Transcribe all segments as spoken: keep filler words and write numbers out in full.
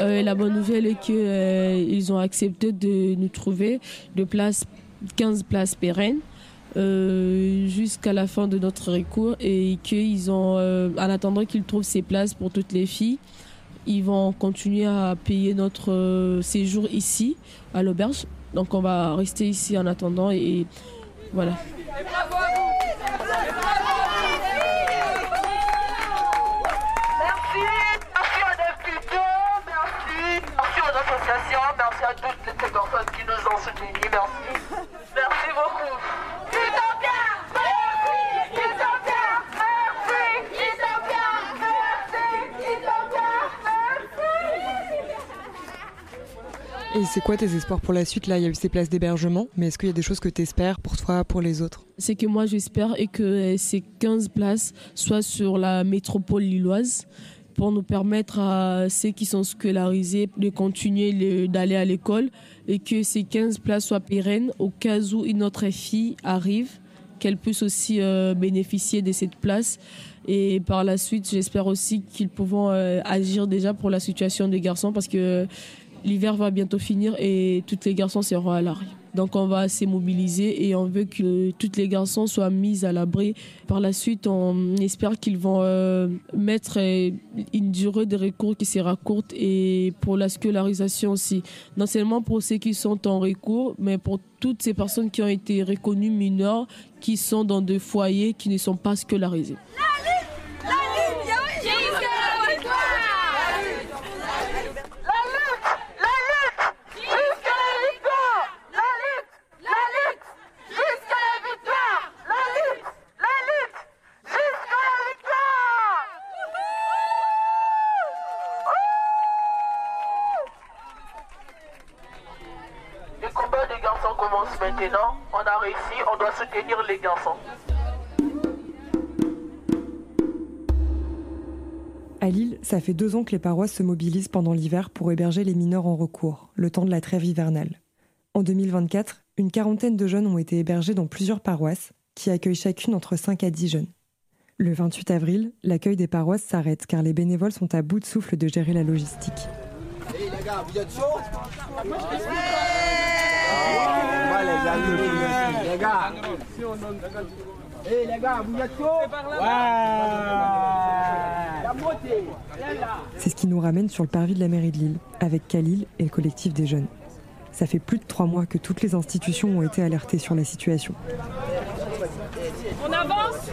Euh, la bonne nouvelle est qu'ils euh, ont accepté de nous trouver de places, quinze places pérennes euh, jusqu'à la fin de notre recours et qu'ils ont, euh, en attendant qu'ils trouvent ces places pour toutes les filles, ils vont continuer à payer notre euh, séjour ici, à l'auberge. Donc on va rester ici en attendant et, et voilà. Bravo à vous. Merci, merci à Deputio, merci, merci aux associations, merci à toutes les personnes qui nous ont soutenus, merci. Merci beaucoup. Utopia, merci, Utopia, merci, Utopia, merci, Utopia, merci. Et c'est quoi tes espoirs pour la suite? Là, il y a eu ces places d'hébergement, mais est-ce qu'il y a des choses que tu espères pour toi, pour les autres? C'est que moi j'espère et que ces quinze places soient sur la métropole lilloise pour nous permettre à ceux qui sont scolarisés de continuer le, d'aller à l'école et que ces quinze places soient pérennes au cas où une autre fille arrive, qu'elle puisse aussi euh, bénéficier de cette place. Et par la suite, j'espère aussi qu'ils pourront euh, agir déjà pour la situation des garçons parce que l'hiver va bientôt finir et tous les garçons seront à l'arrêt. Donc on va se mobiliser et on veut que tous les garçons soient mis à l'abri. Par la suite, on espère qu'ils vont euh, mettre une durée de recours qui sera courte et pour la scolarisation aussi. Non seulement pour ceux qui sont en recours, mais pour toutes ces personnes qui ont été reconnues mineures, qui sont dans des foyers qui ne sont pas scolarisés. Maintenant, on a réussi, on doit soutenir les garçons. À Lille, ça fait deux ans que les paroisses se mobilisent pendant l'hiver pour héberger les mineurs en recours, le temps de la trêve hivernale. En deux mille vingt-quatre, une quarantaine de jeunes ont été hébergés dans plusieurs paroisses, qui accueillent chacune entre cinq à dix jeunes. Le vingt-huit avril, l'accueil des paroisses s'arrête car les bénévoles sont à bout de souffle de gérer la logistique. Hey les gars, vous êtes chauds? Les gars, hey, les gars, vous êtes chauds? Ouais. C'est ce qui nous ramène sur le parvis de la mairie de Lille, avec Khalil et le collectif des jeunes. Ça fait plus de trois mois que toutes les institutions ont été alertées sur la situation. On avance.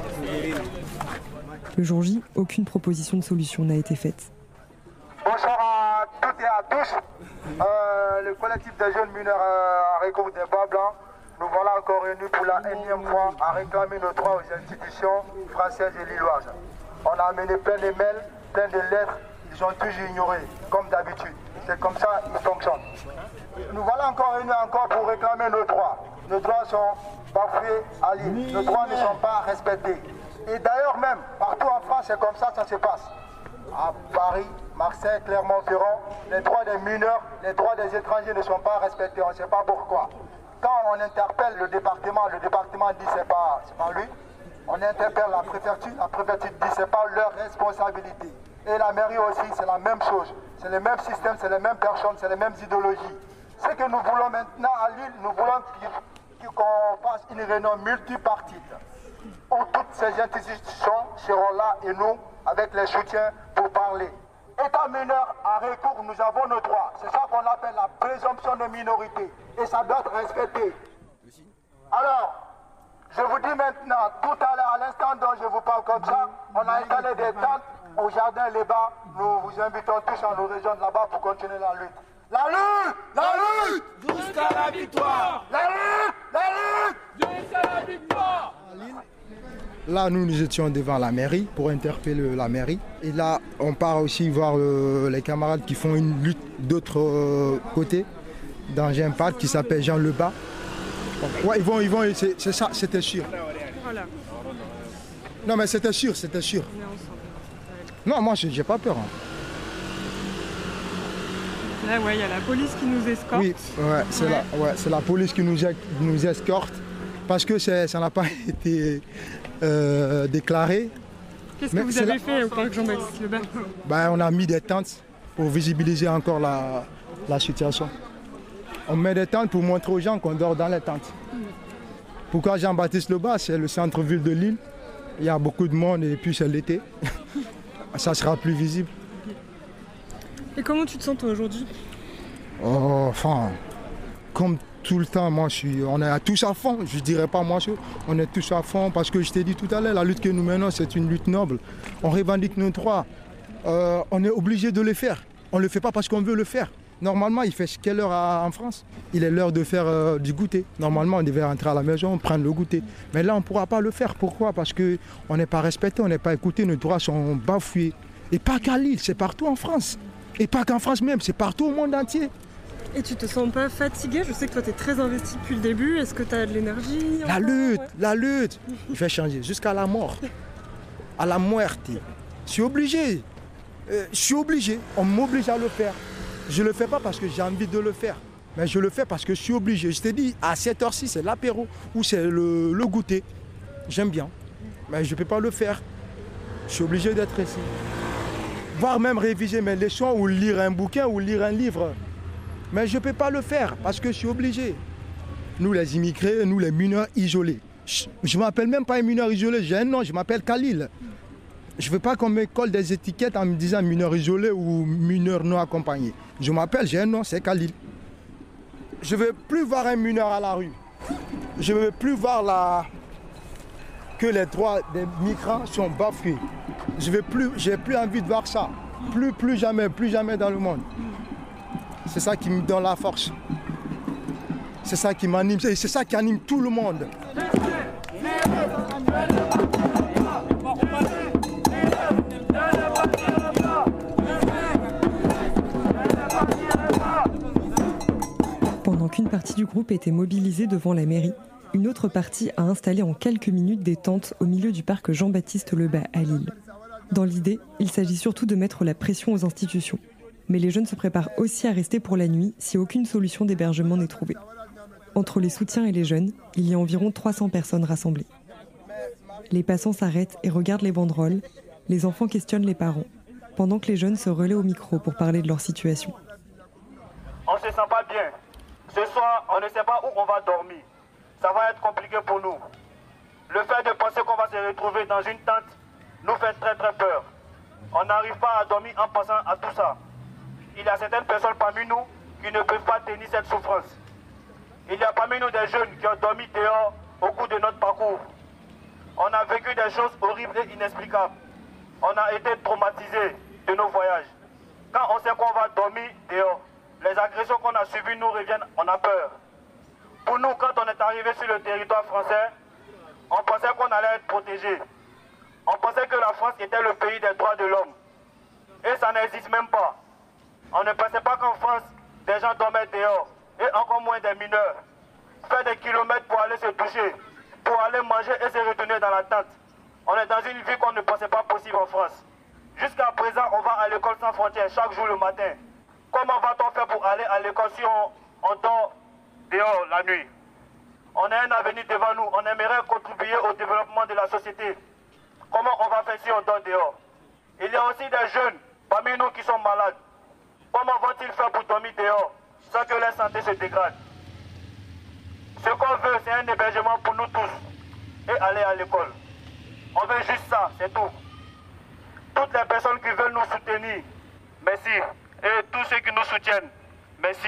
Le jour J, aucune proposition de solution n'a été faite. Bonsoir à toutes et à tous. Euh, le collectif des jeunes mineurs euh, à recours des bas blancs, nous voilà encore réunis pour la énième fois à réclamer nos droits aux institutions françaises et lilloises. On a amené plein de mails, plein de lettres, ils ont toujours ignoré, comme d'habitude. C'est comme ça qu'ils fonctionnent. Nous voilà encore réunis encore pour réclamer nos droits. Nos droits sont bafoués à Lille, nos droits ne sont pas respectés. Et d'ailleurs même, partout en France, c'est comme ça que ça se passe. À Paris, Marseille, Clermont-Ferrand, les droits des mineurs, les droits des étrangers ne sont pas respectés, on ne sait pas pourquoi. Quand on interpelle le département, le département dit c'est pas, c'est pas lui. On interpelle la préfecture, la préfecture dit c'est pas leur responsabilité. Et la mairie aussi, c'est la même chose. C'est le même système, c'est les mêmes personnes, c'est les mêmes idéologies. Ce que nous voulons maintenant à Lille, nous voulons qu'on fasse une réunion multipartite où toutes ces institutions seront là et nous, avec les soutiens, pour parler. État mineur à recours, nous avons nos droits. C'est ça qu'on appelle la présomption de minorité. Et ça doit être respecté. Alors, je vous dis maintenant, tout à l'heure, à l'instant dont je vous parle comme ça, on a installé des tentes au jardin les-bas. Nous vous invitons tous à nous rejoindre là-bas pour continuer la lutte. La lutte! La lutte! Jusqu'à la victoire! La lutte! La lutte! Jusqu'à la victoire! Là, nous, nous étions devant la mairie pour interpeller la mairie. Et là, on part aussi voir euh, les camarades qui font une lutte d'autre euh, côté, dans un parc qui s'appelle Jean Lebas. Ouais, ils vont, ils vont, c'est, c'est ça, c'était sûr. Voilà. Non, mais c'était sûr, c'était sûr. Non, moi, j'ai, j'ai pas peur. Hein. Là, ouais, il y a la police qui nous escorte. Oui, ouais, c'est, ouais. La, ouais, c'est la police qui nous, nous escorte parce que c'est, ça n'a pas été euh, déclaré. Qu'est-ce mais que vous avez la... fait au parc Jean-Baptiste Lebas? Ben, on a mis des tentes pour visibiliser encore la, la situation. On met des tentes pour montrer aux gens qu'on dort dans les tentes. Pourquoi Jean-Baptiste Lebas? C'est le centre-ville de Lille. Il y a beaucoup de monde et puis c'est l'été. Ça sera plus visible. Et comment tu te sens toi aujourd'hui? Oh, enfin, comme tout le temps, moi je suis, on est tous à fond. Je ne dirais pas moi, on est tous à fond parce que je t'ai dit tout à l'heure, la lutte que nous menons, c'est une lutte noble. On revendique nos droits. Euh, on est obligé de le faire. On ne le fait pas parce qu'on veut le faire. Normalement, il fait quelle heure à, en France? Il est l'heure de faire euh, du goûter. Normalement, on devait rentrer à la maison, prendre le goûter. Mais là, on ne pourra pas le faire. Pourquoi? Parce qu'on n'est pas respecté, on n'est pas écouté, nos droits sont bafoués. Et pas qu'à Lille, c'est partout en France. Et pas qu'en France même, c'est partout au monde entier. Et tu te sens pas fatigué? Je sais que toi, tu es très investi depuis le début. Est-ce que tu as de l'énergie? La lutte, ouais. la lutte. Je vais changer jusqu'à la mort. À la muerte. Je suis obligé. Euh, je suis obligé. On m'oblige à le faire. Je ne le fais pas parce que j'ai envie de le faire. Mais je le fais parce que je suis obligé. Je t'ai dit, à cette heure-ci, c'est l'apéro ou c'est le, le goûter. J'aime bien. Mais je ne peux pas le faire. Je suis obligé d'être ici. Voire même réviser mes leçons ou lire un bouquin ou lire un livre. Mais je ne peux pas le faire parce que je suis obligé. Nous, les immigrés, nous, les mineurs isolés. Je ne m'appelle même pas un mineur isolé, j'ai un nom, je m'appelle Khalil. Je ne veux pas qu'on me colle des étiquettes en me disant mineur isolé ou mineur non accompagné. Je m'appelle, j'ai un nom, c'est Khalil. Je ne veux plus voir un mineur à la rue. Je ne veux plus voir la... que les droits des migrants sont bafoués. Je n'ai plus, j'ai plus envie de voir ça. Plus, plus jamais, plus jamais dans le monde. C'est ça qui me donne la force. C'est ça qui m'anime, c'est ça qui anime tout le monde. Pendant qu'une partie du groupe était mobilisée devant la mairie, une autre partie a installé en quelques minutes des tentes au milieu du parc Jean-Baptiste Lebas à Lille. Dans l'idée, il s'agit surtout de mettre la pression aux institutions. Mais les jeunes se préparent aussi à rester pour la nuit si aucune solution d'hébergement n'est trouvée. Entre les soutiens et les jeunes, il y a environ trois cents personnes rassemblées. Les passants s'arrêtent et regardent les banderoles. Les enfants questionnent les parents, pendant que les jeunes se relaient au micro pour parler de leur situation. On ne se sent pas bien. Ce soir, on ne sait pas où on va dormir. Ça va être compliqué pour nous. Le fait de penser qu'on va se retrouver dans une tente nous fait très très peur. On n'arrive pas à dormir en pensant à tout ça. Il y a certaines personnes parmi nous qui ne peuvent pas tenir cette souffrance. Il y a parmi nous des jeunes qui ont dormi dehors au cours de notre parcours. On a vécu des choses horribles et inexplicables. On a été traumatisés de nos voyages. Quand on sait qu'on va dormir dehors, les agressions qu'on a subies nous reviennent, on a peur. Pour nous, quand on est arrivé sur le territoire français, on pensait qu'on allait être protégé. On pensait que la France était le pays des droits de l'homme. Et ça n'existe même pas. On ne pensait pas qu'en France, des gens dormaient dehors, et encore moins des mineurs. Faire des kilomètres pour aller se toucher, pour aller manger et se retourner dans la tente. On est dans une vie qu'on ne pensait pas possible en France. Jusqu'à présent, on va à l'école sans frontières chaque jour le matin. Comment va-t-on faire pour aller à l'école si on, on dort dehors la nuit? On a un avenir devant nous, on aimerait contribuer au développement de la société. Comment on va faire si on dort dehors? Il y a aussi des jeunes parmi nous qui sont malades. Comment vont-ils faire pour dormir dehors sans que leur santé se dégrade? Ce qu'on veut, c'est un hébergement pour nous tous et aller à l'école. On veut juste ça, c'est tout. Toutes les personnes qui veulent nous soutenir, merci. Et tous ceux qui nous soutiennent, merci.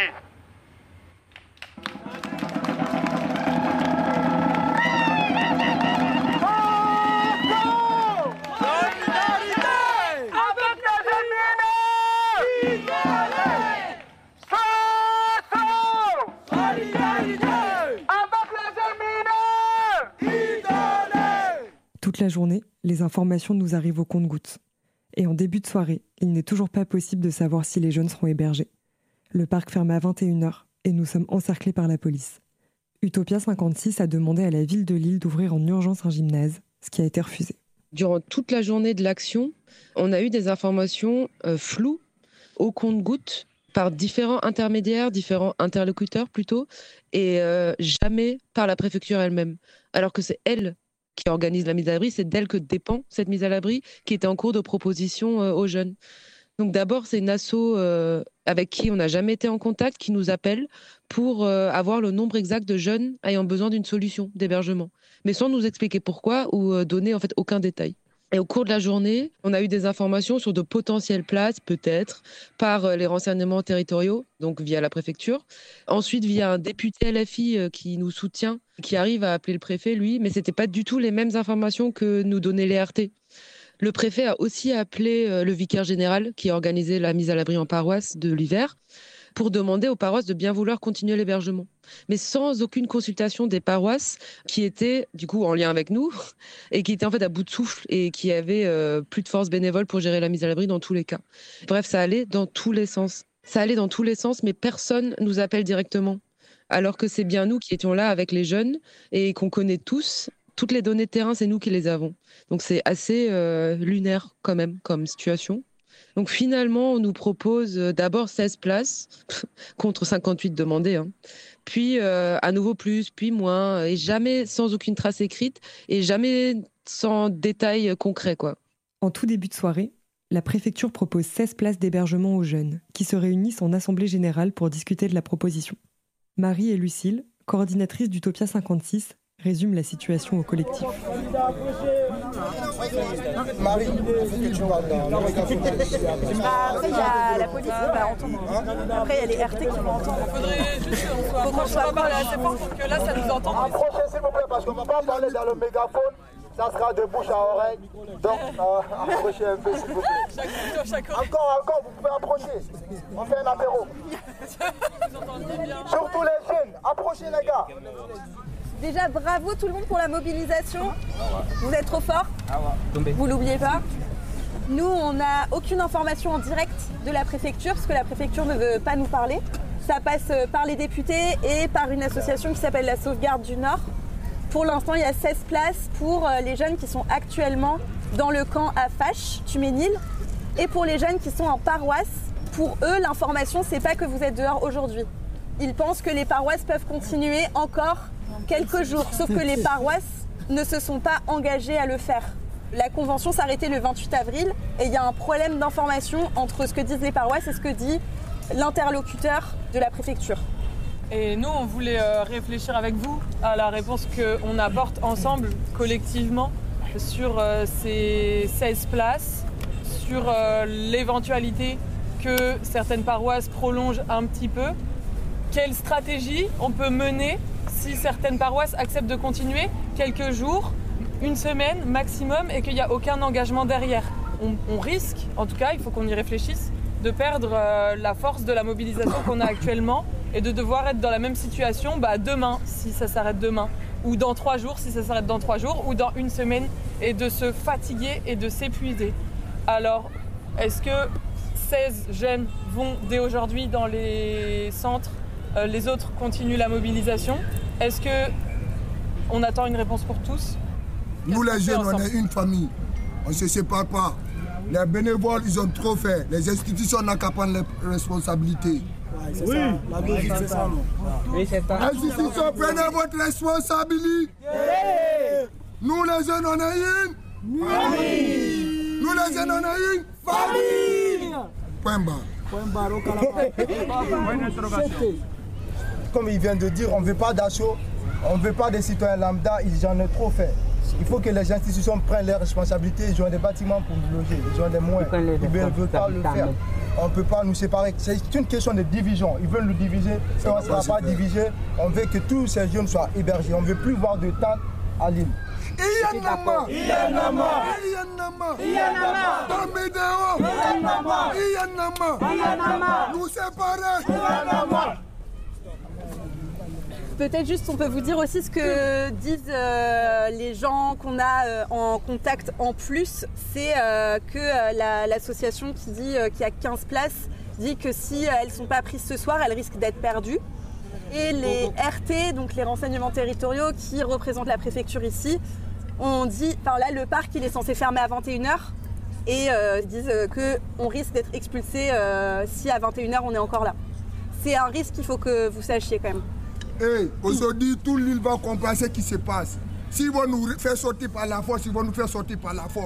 Toute la journée, les informations nous arrivent au compte-gouttes. Et en début de soirée, il n'est toujours pas possible de savoir si les jeunes seront hébergés. Le parc ferme à vingt et une heures et nous sommes encerclés par la police. Utopia cinquante-six a demandé à la ville de Lille d'ouvrir en urgence un gymnase, ce qui a été refusé. Durant toute la journée de l'action, on a eu des informations euh, floues au compte-gouttes par différents intermédiaires, différents interlocuteurs plutôt, et euh, jamais par la préfecture elle-même. Alors que c'est elle qui organise la mise à l'abri, c'est d'elle que dépend cette mise à l'abri qui était en cours de proposition euh, aux jeunes. Donc d'abord, c'est une asso euh, avec qui on n'a jamais été en contact, qui nous appelle pour euh, avoir le nombre exact de jeunes ayant besoin d'une solution d'hébergement, mais sans nous expliquer pourquoi ou euh, donner en fait aucun détail. Et au cours de la journée, on a eu des informations sur de potentielles places, peut-être, par euh, les renseignements territoriaux, donc via la préfecture. Ensuite, via un député L F I euh, qui nous soutient, qui arrive à appeler le préfet, lui, mais ce n'était pas du tout les mêmes informations que nous donnaient les R T. Le préfet a aussi appelé euh, le vicaire général qui a organisé la mise à l'abri en paroisse de l'hiver pour demander aux paroisses de bien vouloir continuer l'hébergement. Mais sans aucune consultation des paroisses qui étaient du coup en lien avec nous et qui étaient en fait à bout de souffle et qui avaient euh, plus de force bénévole pour gérer la mise à l'abri dans tous les cas. Bref, ça allait dans tous les sens. Ça allait dans tous les sens, mais personne nous appelle directement. Alors que c'est bien nous qui étions là avec les jeunes et qu'on connaît tous. Toutes les données de terrain, c'est nous qui les avons. Donc c'est assez euh, lunaire quand même comme situation. Donc finalement, on nous propose d'abord seize places, contre cinquante-huit demandées, hein. Puis euh, à nouveau plus, puis moins, et jamais sans aucune trace écrite, et jamais sans détails concrets, quoi. En tout début de soirée, la préfecture propose seize places d'hébergement aux jeunes, qui se réunissent en assemblée générale pour discuter de la proposition. Marie et Lucille, coordinatrices d'Utopia cinquante-six, résument la situation au collectif. Marie, il faut que tu parles dans le mégaphone. Après, il y a la police qui va entendre. Après, il y a les R T qui vont entendre. Il faudrait juste qu'on soit, soit parler assez fort pour que là, ça nous entende. Approchez, s'il vous plaît, parce qu'on ne va pas parler dans le mégaphone. Ça sera de bouche à oreille. Donc, euh, approchez un peu, s'il vous plaît. Chaque, chaque encore, encore, vous pouvez approcher. On fait un apéro. Surtout les jeunes. Approchez, les gars. Déjà, bravo tout le monde pour la mobilisation. Vous êtes trop forts. Vous l'oubliez pas. Nous, on n'a aucune information en direct de la préfecture, parce que la préfecture ne veut pas nous parler. Ça passe par les députés et par une association qui s'appelle la Sauvegarde du Nord. Pour l'instant, il y a seize places pour les jeunes qui sont actuellement dans le camp à Fache, Tuménil. Et pour les jeunes qui sont en paroisse, pour eux, l'information, c'est pas que vous êtes dehors aujourd'hui. Ils pensent que les paroisses peuvent continuer encore quelques jours, sauf que les paroisses ne se sont pas engagées à le faire. La convention s'arrêtait le vingt-huit avril et il y a un problème d'information entre ce que disent les paroisses et ce que dit l'interlocuteur de la préfecture. Et nous, on voulait euh, réfléchir avec vous à la réponse qu'on apporte ensemble, collectivement, sur euh, ces seize places, sur euh, l'éventualité que certaines paroisses prolongent un petit peu. Quelle stratégie on peut mener si certaines paroisses acceptent de continuer quelques jours, une semaine maximum, et qu'il n'y a aucun engagement derrière. On, on risque, en tout cas, il faut qu'on y réfléchisse, de perdre euh, la force de la mobilisation qu'on a actuellement et de devoir être dans la même situation bah, demain, si ça s'arrête demain, ou dans trois jours, si ça s'arrête dans trois jours, ou dans une semaine, et de se fatiguer et de s'épuiser. Alors, est-ce que seize jeunes vont dès aujourd'hui dans les centres, euh, les autres continuent la mobilisation? Est-ce qu'on attend une réponse pour tous? Nous les jeunes, on est une famille, on ne se sépare pas. Les bénévoles, ils ont trop fait. Les institutions n'ont qu'à prendre les responsabilités. Ouais, c'est oui, ça. La logique, c'est ça. Oui, c'est ça. Les institutions, prenez votre responsabilité. Yeah. Nous les jeunes, on est une famille. Nous les jeunes, on est une famille. Point barre. Point barre au calapa. Comme il vient de dire, on ne veut pas d'assaut, on ne veut pas des citoyens lambda, ils en ont trop fait. Il faut que les institutions prennent leurs responsabilités. Ils ont des bâtiments pour nous loger, ils ont des moyens. Ils ne veulent pas le faire. On ne peut pas nous séparer. C'est une question de division. Ils veulent nous diviser. Et on ne sera pas divisé. On veut que tous ces jeunes soient hébergés. On ne veut plus voir de tentes à l'île. Iyanama, Iyanama, Iyanama, Iyanama, Bamideo, Iyanama, Iyanama, Iyanama, nous séparer, Iyanama. Peut-être juste, on peut vous dire aussi ce que disent euh, les gens qu'on a euh, en contact en plus, c'est euh, que euh, la, l'association qui dit euh, qu'il y a quinze places dit que si elles ne sont pas prises ce soir, elles risquent d'être perdues. Et les R T, donc les renseignements territoriaux qui représentent la préfecture ici, ont dit, enfin là le parc il est censé fermer à vingt et une heures et euh, ils disent euh, qu'on risque d'être expulsé euh, si à vingt et une heures on est encore là. C'est un risque qu'il faut que vous sachiez quand même. Hey, aujourd'hui, tout l'île va comprendre ce qui se passe. S'ils vont nous faire sortir par la force, ils vont nous faire sortir par la force.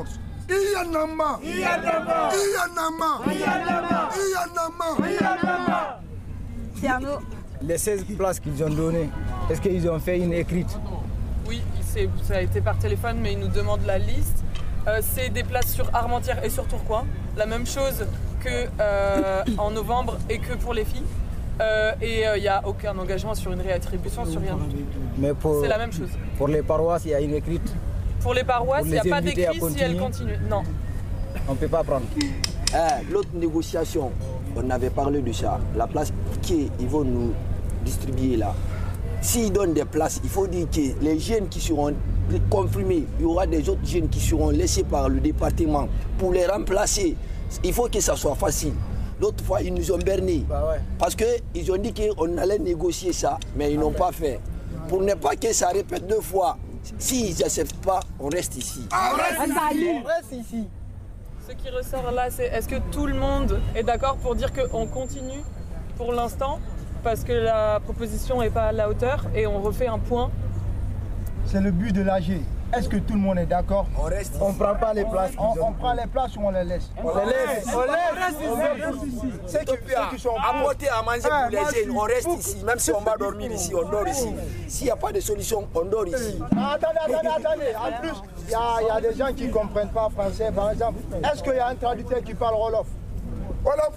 Iyanama. Iyanama. Iyanama. Iyanama. Iyanama. Iyanama. C'est Arnaud. Les seize places qu'ils ont données, est-ce qu'ils ont fait une écrite? Oui, c'est, ça a été par téléphone, mais ils nous demandent la liste. Euh, c'est des places sur Armentières et sur Tourcoing. La même chose qu'en euh, novembre et que pour les filles. Euh, et il euh, n'y a aucun engagement sur une réattribution, sur rien. Mais pour, c'est la même chose. Pour les paroisses, il y a une écrite? Pour les paroisses, il n'y a pas d'écrit si elles continuent. Non. On ne peut pas prendre. Eh, l'autre négociation, on avait parlé de ça. La place qu'ils vont nous distribuer là. S'ils donnent des places, il faut dire que les jeunes qui seront confirmés, il y aura des autres jeunes qui seront laissés par le département pour les remplacer. Il faut que ça soit facile. L'autre fois, ils nous ont bernés. Bah ouais. Parce qu'ils ont dit qu'on allait négocier ça, mais ils n'ont pas fait. Pour ne pas que ça répète deux fois, s'ils n'acceptent pas, on reste ici. On reste ici. On reste ici. Ce qui ressort là, c'est est-ce que tout le monde est d'accord pour dire qu'on continue pour l'instant parce que la proposition n'est pas à la hauteur et on refait un point? C'est le but de l'A G. Est-ce que tout le monde est d'accord? On reste ici. On ne prend pas les places. On, on prend les places ou on les laisse? On, on les laisse. On reste ici. C'est qui peut apporter à manger pour les jeunes, on reste ici. Même si on va dormir ici, on dort ici. S'il n'y a pas de solution, on dort ici. Attendez, attendez, attendez. En plus, il y, y a des gens qui ne comprennent pas français. Par exemple, est-ce qu'il y a un traducteur qui parle Wolof? Wolof?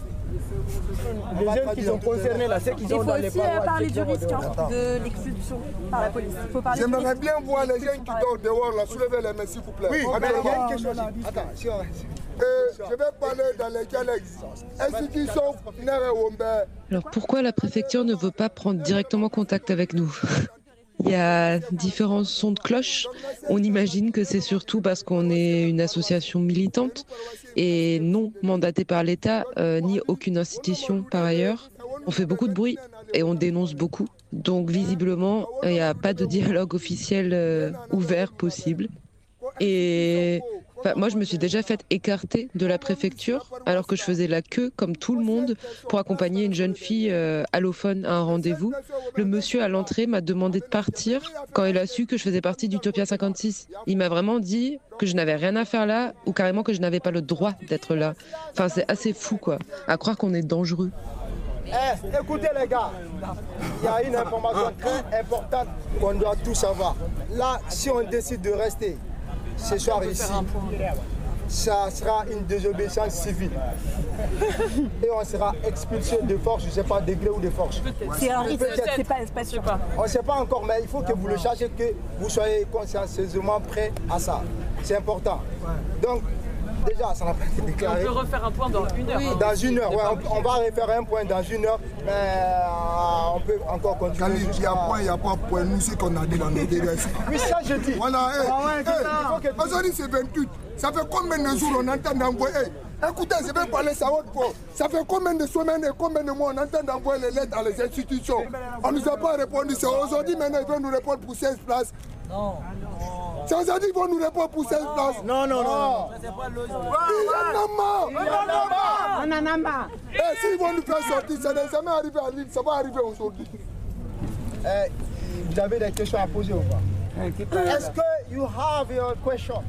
Les jeunes qui sont concernés là, c'est qu'ils ont dans les paroisses. Il faut aussi parler du risque hein, de l'expulsion par la police. Il faut parler. J'aimerais bien voir les gens qui dorment dehors là, soulever les mains s'il vous plaît. Oui, mais il y a une question. Attends, si on... Euh, je vais parler dans les dialectes. Institution Alors pourquoi la préfecture ne veut pas prendre directement contact avec nous? Il y a différents sons de cloche. On imagine que c'est surtout parce qu'on est une association militante et non mandatée par l'État, euh, ni aucune institution par ailleurs. On fait beaucoup de bruit et on dénonce beaucoup. Donc visiblement, il n'y a pas de dialogue officiel euh, ouvert possible. Et enfin, moi, je me suis déjà fait écarter de la préfecture alors que je faisais la queue, comme tout le monde, pour accompagner une jeune fille euh, allophone à un rendez-vous. Le monsieur à l'entrée m'a demandé de partir quand il a su que je faisais partie d'Utopia cinquante-six. Il m'a vraiment dit que je n'avais rien à faire là ou carrément que je n'avais pas le droit d'être là. Enfin, c'est assez fou, quoi, à croire qu'on est dangereux. Eh, écoutez les gars, il y a une information très importante qu'on doit tous savoir. Là, si on décide de rester ce soir ici, ça sera une désobéissance civile. Et on sera expulsé de force, je ne sais pas, de gré ou de force. C'est un risque, c'est pas, pas sûr. On ne sait pas encore, mais il faut que vous le sachiez, que vous soyez consciencieusement prêts à ça. C'est important. Donc, déjà, ça n'a pas été déclaré. On peut refaire un point dans une heure. Oui. Dans une heure, ouais, on, on va refaire un point dans une heure, mais euh, on peut encore continuer. Il y a point, il n'y a pas point. Nous, c'est qu'on a dit dans nos délais. Oui, ça, je dis. Voilà, hey, ah ouais, hey, aujourd'hui, c'est vingt-huit. Ça fait combien de jours on entend d'envoyer hey, écoutez, je vais parler ça haute voix. Ça fait combien de semaines et combien de mois on entend d'envoyer les lettres dans les institutions? On ne nous a pas répondu. C'est aujourd'hui, maintenant, ils vont nous répondre pour seize places. Non. C'est aujourd'hui qu'ils vont nous répondre pour seize places. Non, non, non. C'est pas logique. Il y en a marre. Eh, s'ils vont nous faire sortir, ça n'est jamais arrivé à l'île, ça va arriver aujourd'hui. Eh, vous avez des questions à poser ou pas? Est-ce que you have your question?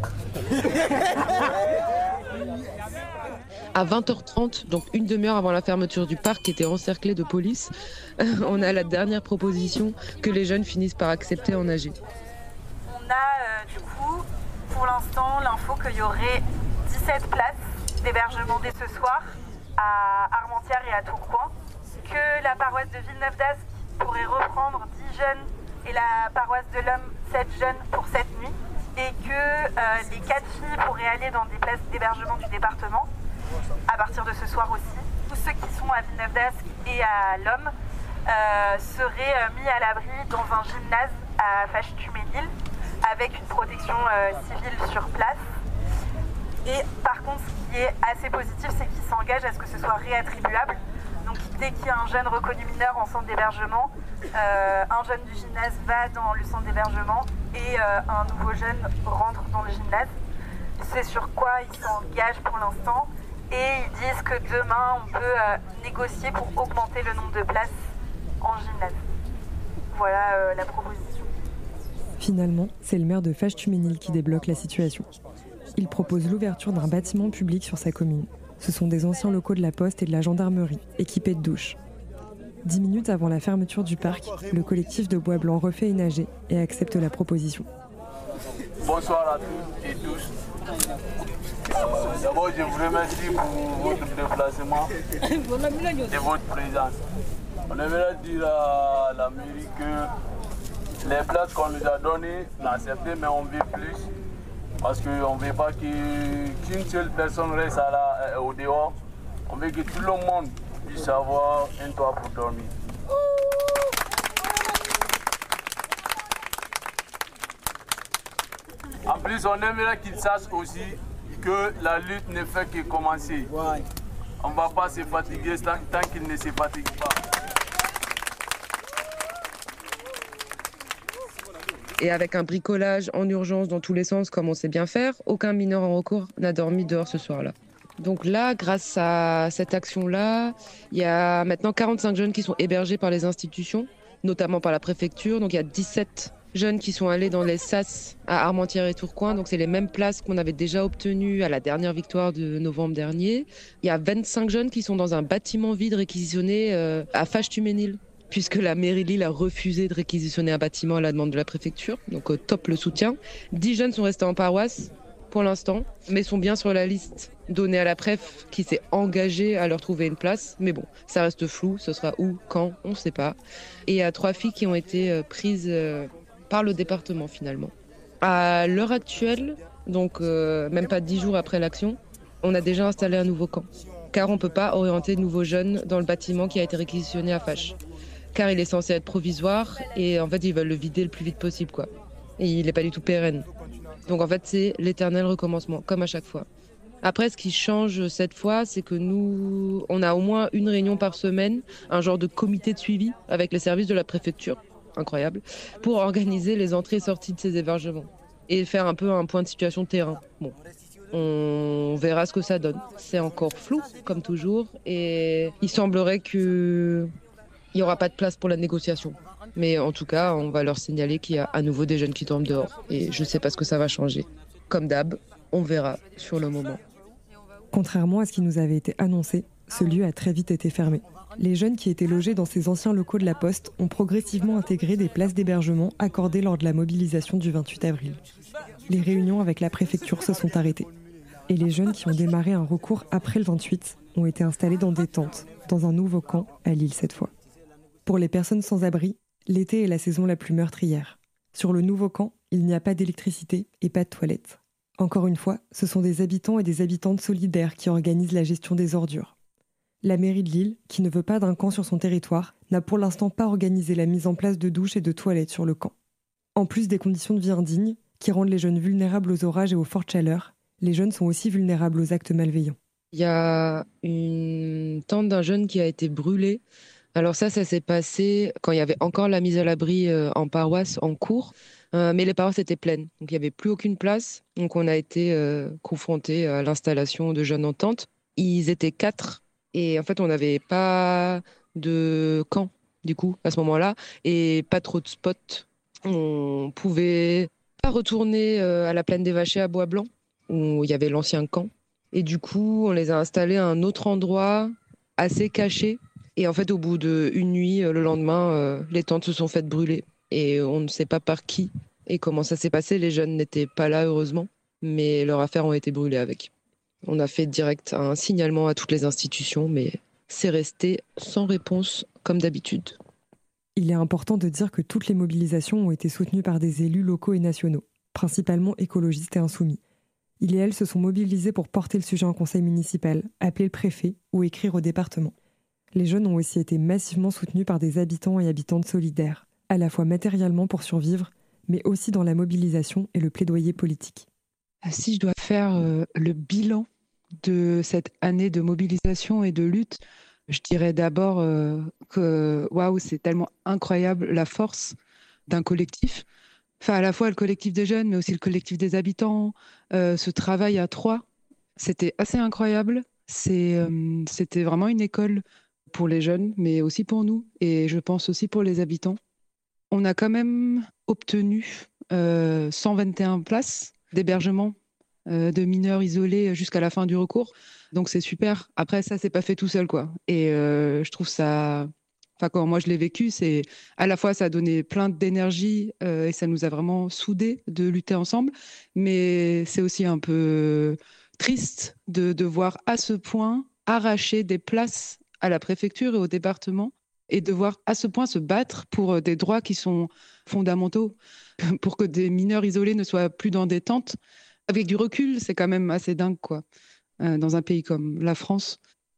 À vingt heures trente, donc une demi-heure avant la fermeture du parc qui était encerclé de police, on a la dernière proposition que les jeunes finissent par accepter en A G. On a euh, du coup, pour l'instant, l'info qu'il y aurait dix-sept places d'hébergement dès ce soir à Armentières et à Tourcoing, que la paroisse de Villeneuve-d'Ascq pourrait reprendre dix jeunes et la paroisse de l'Homme sept jeunes pour cette nuit, et que euh, les quatre filles pourraient aller dans des places d'hébergement du département à partir de ce soir aussi. Tous ceux qui sont à Villeneuve-d'Ascq et à l'Homme euh, seraient euh, mis à l'abri dans un gymnase à Fâche-Tuménil avec une protection euh, civile sur place. Et par contre, ce qui est assez positif, c'est qu'ils s'engagent à ce que ce soit réattribuable. Donc dès qu'il y a un jeune reconnu mineur en centre d'hébergement, euh, un jeune du gymnase va dans le centre d'hébergement et euh, un nouveau jeune rentre dans le gymnase. C'est sur quoi ils s'engagent pour l'instant et ils disent que demain on peut euh, négocier pour augmenter le nombre de places en gymnase. Voilà euh, la proposition. Finalement, c'est le maire de Fâche-Tuménil qui débloque la situation. il propose l'ouverture d'un bâtiment public sur sa commune. Ce sont des anciens locaux de la Poste et de la gendarmerie, équipés de douches. Dix minutes avant la fermeture du parc, le collectif de Bois Blanc refait énager et accepte la proposition. Bonsoir à tous et tous. Euh, d'abord, je vous remercie pour votre déplacement et votre présence. On aimerait dire à la mairie que les places qu'on nous a données, on a accepté, mais on veut plus. Parce qu'on ne veut pas qu'une seule personne reste à la, au dehors. On veut que tout le monde puisse avoir un toit pour dormir. En plus, on aimerait qu'ils sachent aussi que la lutte ne fait que commencer. On ne va pas se fatiguer tant, tant qu'ils ne se fatiguent pas. Et avec un bricolage en urgence dans tous les sens, comme on sait bien faire, aucun mineur en recours n'a dormi dehors ce soir-là. Donc là, grâce à cette action-là, il y a maintenant quarante-cinq jeunes qui sont hébergés par les institutions, notamment par la préfecture. Donc il y a dix-sept jeunes qui sont allés dans les S A S à Armentières et Tourcoing. Donc c'est les mêmes places qu'on avait déjà obtenues à la dernière victoire de novembre dernier. Il y a vingt-cinq jeunes qui sont dans un bâtiment vide réquisitionné euh, à Fâche-Tuménil, puisque la mairie de Lille a refusé de réquisitionner un bâtiment à la demande de la préfecture. Donc euh, top le soutien. dix jeunes sont restés en paroisse pour l'instant, mais sont bien sur la liste donnée à la préf qui s'est engagée à leur trouver une place. Mais bon, ça reste flou, ce sera où, quand, on ne sait pas. Et il y a trois filles qui ont été euh, prises euh, par le département finalement. À l'heure actuelle, donc euh, même pas dix jours après l'action, on a déjà installé un nouveau camp. Car on ne peut pas orienter de nouveaux jeunes dans le bâtiment qui a été réquisitionné à Fâche. Car il est censé être provisoire et en fait ils veulent le vider le plus vite possible quoi. Et il n'est pas du tout pérenne. Donc en fait c'est l'éternel recommencement, comme à chaque fois. Après ce qui change cette fois, c'est que nous, on a au moins une réunion par semaine, un genre de comité de suivi avec les services de la préfecture, incroyable, pour organiser les entrées et sorties de ces hébergements et faire un peu un point de situation terrain. Bon, on verra ce que ça donne. C'est encore flou comme toujours et il semblerait que il n'y aura pas de place pour la négociation. Mais en tout cas, on va leur signaler qu'il y a à nouveau des jeunes qui dorment dehors. Et je ne sais pas ce que ça va changer. Comme d'hab, on verra sur le moment. Contrairement à ce qui nous avait été annoncé, ce lieu a très vite été fermé. Les jeunes qui étaient logés dans ces anciens locaux de la Poste ont progressivement intégré des places d'hébergement accordées lors de la mobilisation du vingt-huit avril. Les réunions avec la préfecture se sont arrêtées. Et les jeunes qui ont démarré un recours après le vingt-huit ont été installés dans des tentes, dans un nouveau camp à Lille cette fois. Pour les personnes sans abri, l'été est la saison la plus meurtrière. Sur le nouveau camp, il n'y a pas d'électricité et pas de toilettes. Encore une fois, ce sont des habitants et des habitantes solidaires qui organisent la gestion des ordures. La mairie de Lille, qui ne veut pas d'un camp sur son territoire, n'a pour l'instant pas organisé la mise en place de douches et de toilettes sur le camp. En plus des conditions de vie indignes, qui rendent les jeunes vulnérables aux orages et aux fortes chaleurs, les jeunes sont aussi vulnérables aux actes malveillants. Il y a une tente d'un jeune qui a été brûlée. Alors ça, ça s'est passé quand il y avait encore la mise à l'abri euh, en paroisse, en cours, euh, mais les paroisses étaient pleines, donc il n'y avait plus aucune place. Donc on a été euh, confrontés à l'installation de jeunes en tente. Ils étaient quatre, et en fait on n'avait pas de camp, du coup, à ce moment-là, et pas trop de spots. On pouvait pas retourner euh, à la plaine des Vachers à Bois Blanc, où il y avait l'ancien camp. Et du coup, on les a installés à un autre endroit, assez caché. Et en fait, au bout d'une nuit, le lendemain, euh, les tentes se sont faites brûler. Et on ne sait pas par qui et comment ça s'est passé. Les jeunes n'étaient pas là, heureusement, mais leurs affaires ont été brûlées avec. On a fait direct un signalement à toutes les institutions, mais c'est resté sans réponse, comme d'habitude. Il est important de dire que toutes les mobilisations ont été soutenues par des élus locaux et nationaux, principalement écologistes et insoumis. Ils et elles se sont mobilisés pour porter le sujet en conseil municipal, appeler le préfet ou écrire au département. Les jeunes ont aussi été massivement soutenus par des habitants et habitantes solidaires, à la fois matériellement pour survivre, mais aussi dans la mobilisation et le plaidoyer politique. Si je dois faire euh, le bilan de cette année de mobilisation et de lutte, je dirais d'abord euh, que waouh, c'est tellement incroyable la force d'un collectif. Enfin, à la fois le collectif des jeunes, mais aussi le collectif des habitants, euh, ce travail à trois, c'était assez incroyable. C'est, euh, c'était vraiment une école pour les jeunes, mais aussi pour nous, et je pense aussi pour les habitants. On a quand même obtenu euh, cent vingt et un places d'hébergement euh, de mineurs isolés jusqu'à la fin du recours. Donc c'est super. Après, ça, c'est pas fait tout seul, quoi. Et euh, je trouve ça... Enfin, quand moi je l'ai vécu, c'est à la fois ça a donné plein d'énergie euh, et ça nous a vraiment soudés de lutter ensemble, mais c'est aussi un peu triste de, de voir à ce point arracher des places à la préfecture et au département et de voir à ce point se battre pour des droits qui sont fondamentaux, pour que des mineurs isolés ne soient plus dans des tentes. Avec du recul, c'est quand même assez dingue, quoi, euh, dans un pays comme la France.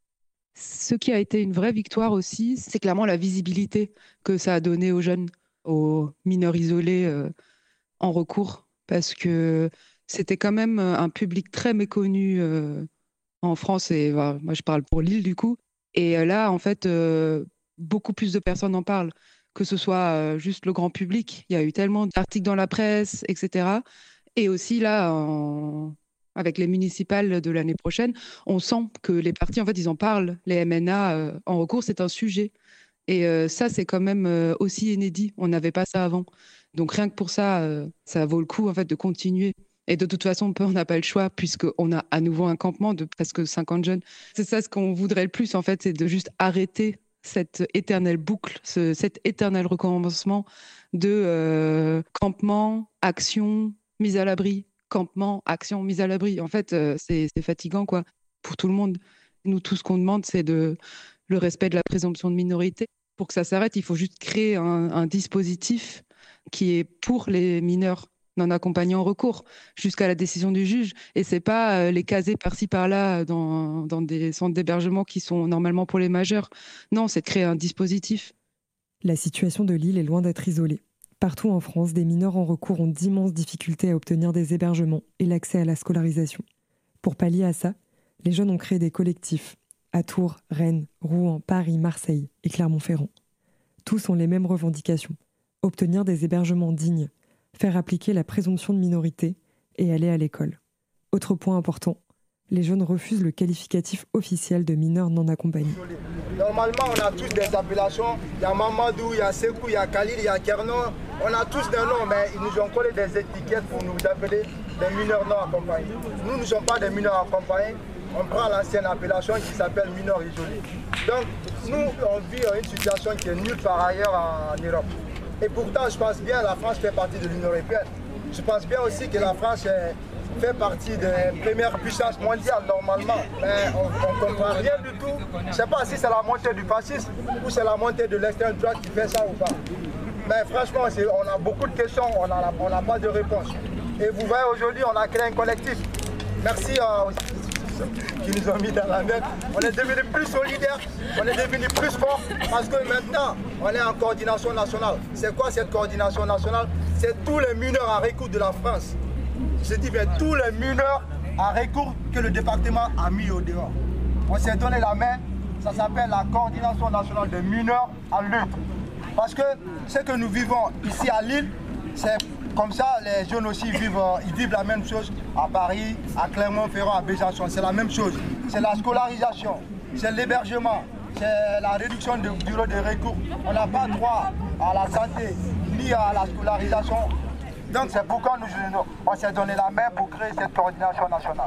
Ce qui a été une vraie victoire aussi, c'est clairement la visibilité que ça a donnée aux jeunes, aux mineurs isolés euh, en recours, parce que c'était quand même un public très méconnu euh, en France, et bah, moi je parle pour Lille du coup, et euh, là en fait euh, beaucoup plus de personnes en parlent, que ce soit euh, juste le grand public, il y a eu tellement d'articles dans la presse, et cetera. Et aussi là, en... avec les municipales de l'année prochaine, on sent que les partis, en fait, ils en parlent. Les M N A euh, en recours, c'est un sujet. Et euh, ça, c'est quand même euh, aussi inédit. On n'avait pas ça avant. Donc rien que pour ça, euh, ça vaut le coup, en fait, de continuer. Et de toute façon, on n'a pas le choix, puisqu'on a à nouveau un campement de presque cinquante jeunes. C'est ça ce qu'on voudrait le plus, en fait, c'est de juste arrêter cette éternelle boucle, ce, cet éternel recommencement de euh, campement, action, mise à l'abri, campement, action, mise à l'abri. En fait, euh, c'est, c'est fatigant, quoi, pour tout le monde. Nous, tout ce qu'on demande, c'est de, le respect de la présomption de minorité. Pour que ça s'arrête, il faut juste créer un, un dispositif qui est pour les mineurs non accompagnés en recours jusqu'à la décision du juge. Et c'est pas euh, les caser par-ci, par-là dans, dans des centres d'hébergement qui sont normalement pour les majeurs. Non, c'est de créer un dispositif. La situation de Lille est loin d'être isolée. Partout en France, des mineurs en recours ont d'immenses difficultés à obtenir des hébergements et l'accès à la scolarisation. Pour pallier à ça, les jeunes ont créé des collectifs à Tours, Rennes, Rouen, Paris, Marseille et Clermont-Ferrand. Tous ont les mêmes revendications. Obtenir des hébergements dignes, faire appliquer la présomption de minorité et aller à l'école. Autre point important, les jeunes refusent le qualificatif officiel de mineurs non accompagnés. Normalement, on a tous des appellations. Il y a Mamadou, il y a Sekou, il y a Khalil, il y a Kernon. On a tous des noms, mais ils nous ont collé des étiquettes pour nous appeler des mineurs non accompagnés. Nous ne sommes pas des mineurs accompagnés. On prend l'ancienne appellation qui s'appelle mineurs isolés. Donc, nous, on vit une situation qui est nulle par ailleurs en Europe. Et pourtant, je pense bien que la France fait partie de l'Union européenne. Je pense bien aussi que la France est, fait partie des premières puissances mondiales normalement. Mais on ne comprend rien du tout. Je ne sais pas si c'est la montée du fascisme ou c'est la montée de l'extrême droite qui fait ça ou pas. Mais franchement, on a beaucoup de questions, on n'a pas de réponse. Et vous voyez, aujourd'hui, on a créé un collectif. Merci euh, qui nous ont mis dans la merde. On est devenu plus solidaires, on est devenu plus forts parce que maintenant, on est en coordination nationale. C'est quoi cette coordination nationale? C'est tous les mineurs à recours de la France. Je dis bien tous les mineurs à recours que le département a mis au dehors. On s'est donné la main, ça s'appelle la coordination nationale des mineurs en lutte. Parce que ce que nous vivons ici à Lille, c'est comme ça, les jeunes aussi vivent, ils vivent la même chose à Paris, à Clermont-Ferrand, à Besançon. C'est la même chose. C'est la scolarisation, c'est l'hébergement, c'est la réduction du bureau de recours. On n'a pas droit à la santé ni à la scolarisation. Donc c'est pourquoi nous, on s'est donné la main pour créer cette coordination nationale.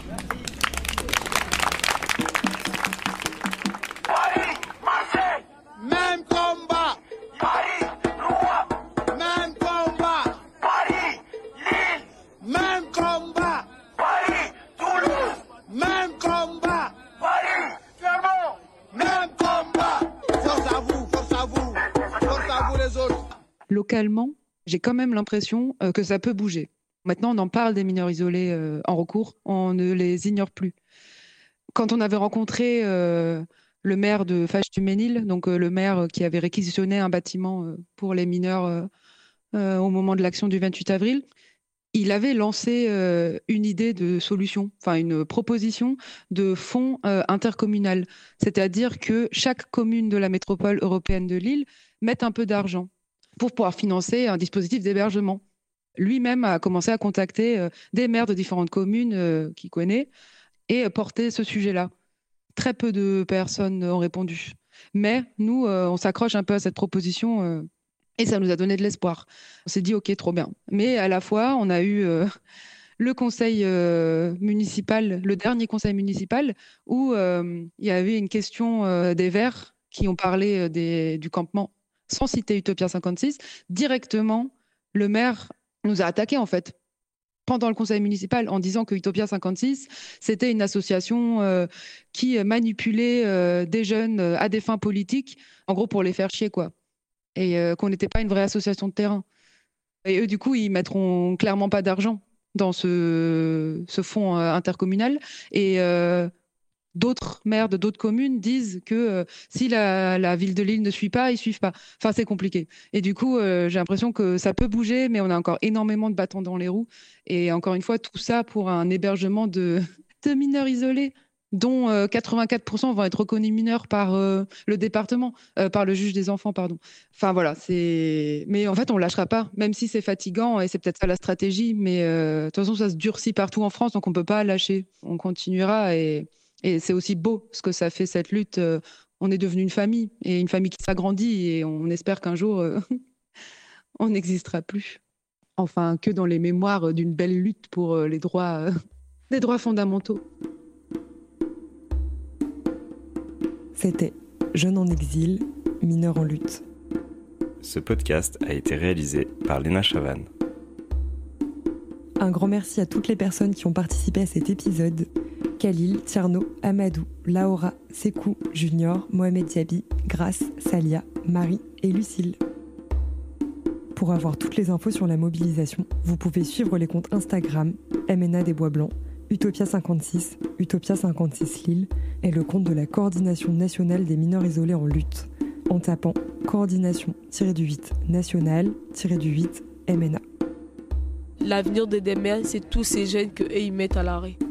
Paris, Marseille, même combat. Paris, Rouen, même combat. Paris, Lille, même combat. Paris, Toulouse, même combat. Paris, Clermont, même combat. Force à vous, force à vous, force à vous les autres. Localement, j'ai quand même l'impression euh, que ça peut bouger. Maintenant, on en parle des mineurs isolés euh, en recours, on ne les ignore plus. Quand on avait rencontré euh, le maire de Fâche-du-Ménil, donc euh, le maire qui avait réquisitionné un bâtiment euh, pour les mineurs euh, euh, au moment de l'action du vingt-huit avril, il avait lancé euh, une idée de solution, enfin une proposition de fonds euh, intercommunal. C'est-à-dire que chaque commune de la métropole européenne de Lille mette un peu d'argent pour pouvoir financer un dispositif d'hébergement. Lui-même a commencé à contacter euh, des maires de différentes communes euh, qu'il connaît et euh, porter ce sujet-là. Très peu de personnes ont répondu. Mais nous, euh, on s'accroche un peu à cette proposition euh, et ça nous a donné de l'espoir. On s'est dit, OK, trop bien. Mais à la fois, on a eu euh, le conseil euh, municipal, le dernier conseil municipal, où euh, il y avait une question euh, des Verts qui ont parlé euh, des, du campement sans citer Utopia cinquante-six. Directement, le maire nous a attaqués en fait pendant le conseil municipal en disant que Utopia cinquante-six, c'était une association euh, qui manipulait euh, des jeunes euh, à des fins politiques, en gros pour les faire chier quoi, et euh, qu'on n'était pas une vraie association de terrain. Et eux, du coup, ils mettront clairement pas d'argent dans ce, ce fonds euh, intercommunal. Et euh, d'autres maires de d'autres communes disent que euh, si la, la ville de Lille ne suit pas, ils suivent pas. Enfin, c'est compliqué. Et du coup, euh, j'ai l'impression que ça peut bouger, mais on a encore énormément de bâtons dans les roues. Et encore une fois, tout ça pour un hébergement de, de mineurs isolés, dont euh, quatre-vingt-quatre pour cent vont être reconnus mineurs par euh, le département, euh, par le juge des enfants, pardon. Enfin voilà, c'est. Mais en fait, on lâchera pas, même si c'est fatigant et c'est peut-être ça la stratégie. Mais euh, de toute façon, ça se durcit partout en France, donc on peut pas lâcher. On continuera et, et c'est aussi beau ce que ça fait cette lutte. Euh, on est devenu une famille et une famille qui s'agrandit et on espère qu'un jour euh, on n'existera plus. Enfin, que dans les mémoires d'une belle lutte pour euh, les droits, euh, les droits fondamentaux. C'était Jeunes en exil, mineurs en lutte. Ce podcast a été réalisé par Léna Chavannes. Un grand merci à toutes les personnes qui ont participé à cet épisode. Khalil, Tierno, Amadou, Laura, Sekou, Junior, Mohamed Diaby, Grace, Salia, Marie et Lucille. Pour avoir toutes les infos sur la mobilisation, vous pouvez suivre les comptes Instagram M N A des Bois Blancs, Utopia cinquante-six, Utopia cinquante-six Lille et le compte de la Coordination nationale des mineurs isolés en lutte, en tapant coordination-du-huit nationale-du-huit M N A. L'avenir de demain, c'est tous ces jeunes qu'eux ils mettent à l'arrêt.